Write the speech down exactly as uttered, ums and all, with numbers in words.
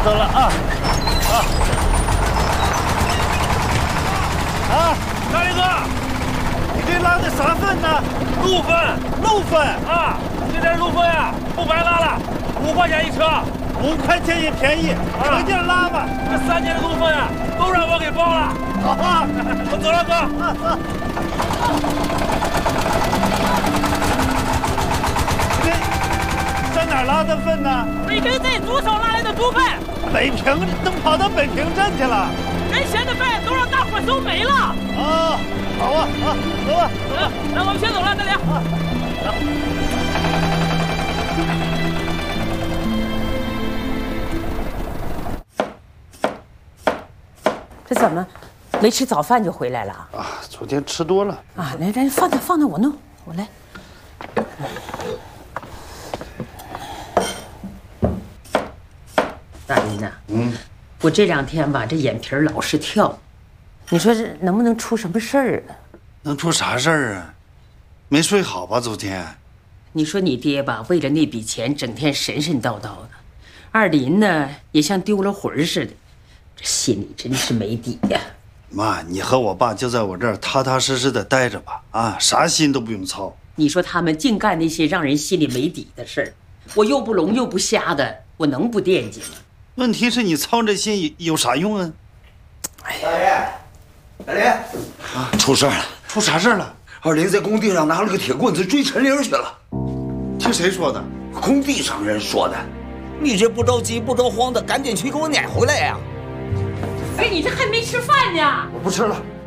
走了啊啊啊！大力哥，你这拉的啥粪呢？路粪，路粪啊！这点路粪啊，不白拉了，五块钱一车，五块钱也便宜，使劲拉吧！这三年的路粪啊，都让我给包了。啊，我走了，哥。啊啊 在哪儿拉的粪呢？ 北平镇猪手拉来的猪粪。 北平都跑到北平镇去了。 人闲的粪都让大伙收没了。 啊，好啊，啊，走吧，走吧。 那我们先走了，大梁。 走。这怎么没吃早饭就回来了？ 啊，昨天吃多了。 啊，来来，放那放那，我弄，我来。 大林呐，嗯，我这两天吧，这眼皮老是跳，你说这能不能出什么事儿啊？ 能出啥事儿啊？没睡好吧？昨天？ 你说你爹吧，为了那笔钱，整天神神叨叨的；二林呢，也像丢了魂似的，这心里真是没底呀。 妈，你和我爸就在我这儿踏踏实实的待着吧，啊，啥心都不用操。 你说他们净干那些让人心里没底的事儿，我又不聋又不瞎的，我能不惦记吗？ 问题是你操这心有有啥用啊？ 大林，大林， 啊，出事了！出啥事了？ 二林在工地上拿了个铁棍子追陈玲去了。 听谁说的？ 工地上人说的。你这不着急不着慌的，赶紧去给我撵回来呀！ 哎，你这还没吃饭呢？ 我不吃了，